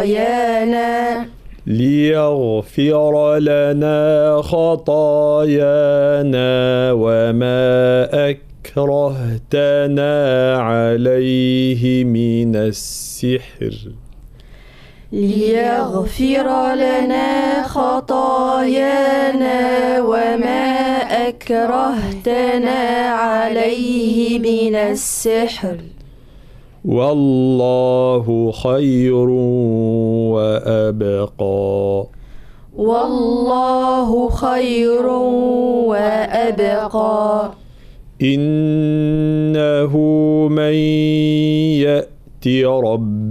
خطايانا ليغفر لنا خطايانا وما أكرهتنا عليه من السحر ليغفر لنا خطايانا وما أكرهتنا عليه من السحر والله خير وأبقى والله خير وأبقى إنه من يأت ربه